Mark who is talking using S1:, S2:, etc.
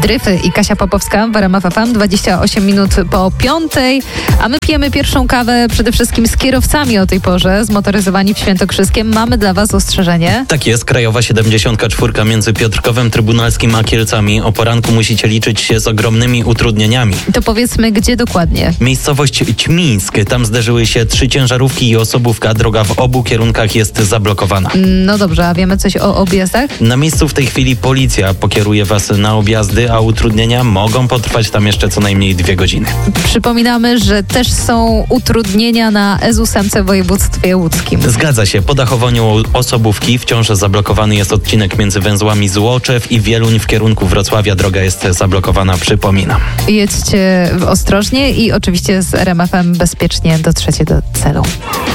S1: Dryfy i Kasia Popowska w RMF FM, 28 minut po 5:00, a my pijemy pierwszą kawę przede wszystkim z kierowcami o tej porze, zmotoryzowani w Świętokrzyskiem. Mamy dla was ostrzeżenie.
S2: Tak jest, krajowa 74 między Piotrkowem Trybunalskim a Kielcami. O poranku musicie liczyć się z ogromnymi utrudnieniami.
S1: To powiedzmy, gdzie dokładnie?
S2: Miejscowość Ćmińsk. Tam zderzyły się 3 ciężarówki i osobówka. Droga w obu kierunkach jest zablokowana.
S1: No dobrze, a wiemy coś o objazdach?
S2: Na miejscu w tej chwili policja pokieruje was na objazdy, a utrudnienia mogą potrwać tam jeszcze co najmniej 2 godziny.
S1: Przypominamy, że też są utrudnienia na S8 w województwie łódzkim.
S2: Zgadza się. Po dachowaniu osobówki wciąż zablokowany jest odcinek między węzłami Złoczew i Wieluń w kierunku Wrocławia. Droga jest zablokowana, przypominam.
S1: Jedźcie ostrożnie i oczywiście z RMF-em bezpiecznie dotrzecie do celu.